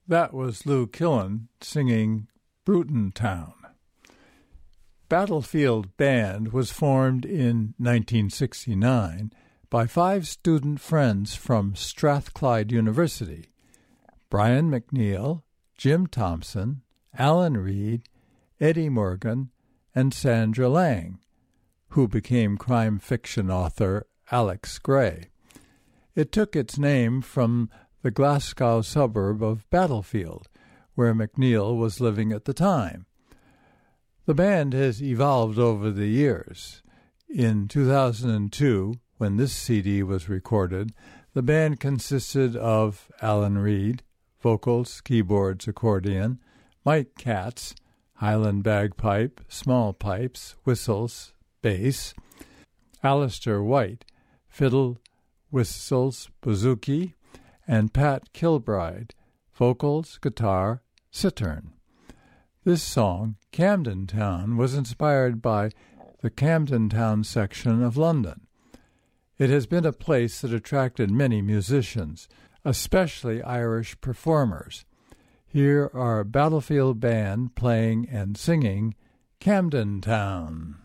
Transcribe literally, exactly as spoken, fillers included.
That was Lou Killen singing Bruton Town. Battlefield Band was formed in nineteen sixty-nine by five student friends from Strathclyde University: Brian McNeil, Jim Thompson, Alan Reed, Eddie Morgan, and Sandra Lang, who became crime fiction author Alex Gray. It took its name from the Glasgow suburb of Battlefield, where McNeil was living at the time. The band has evolved over the years. In two thousand two, when this C D was recorded, the band consisted of Alan Reed, vocals, keyboards, accordion, Mike Katz, Highland bagpipe, small pipes, whistles, bass, Alistair White, fiddle, whistles, bouzouki, and Pat Kilbride, vocals, guitar, cittern. This song, Camden Town, was inspired by the Camden Town section of London. It has been a place that attracted many musicians, especially Irish performers. Here are Battlefield Band playing and singing Camden Town.